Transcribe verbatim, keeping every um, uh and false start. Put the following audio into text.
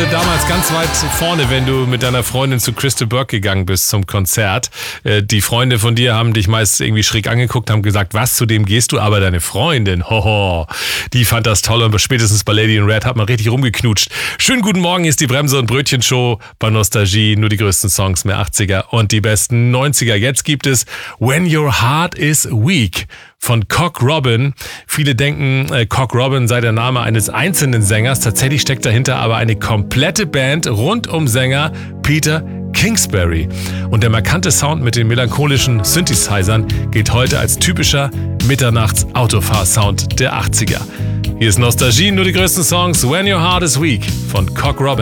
damals ganz weit vorne, wenn du mit deiner Freundin zu Crystal Burke gegangen bist zum Konzert. Die Freunde von dir haben dich meist irgendwie schräg angeguckt, haben gesagt, was, zu dem gehst du? Aber deine Freundin, hoho, die fand das toll und spätestens bei Lady in Red hat man richtig rumgeknutscht. Schönen guten Morgen, hier ist die Bremse- und Brötchen-Show bei Nostalgie. Nur die größten Songs, mehr achtziger und die besten neunziger. Jetzt gibt es When Your Heart is Weak von Cock Robin. Viele denken, äh, Cock Robin sei der Name eines einzelnen Sängers. Tatsächlich steckt dahinter aber eine komplette Band rund um Sänger Peter Kingsbury. Und der markante Sound mit den melancholischen Synthesizern gilt heute als typischer Mitternachts-Autofahr-Sound der achtziger. Hier ist Nostalgie, nur die größten Songs. When Your Heart is Weak von Cock Robin.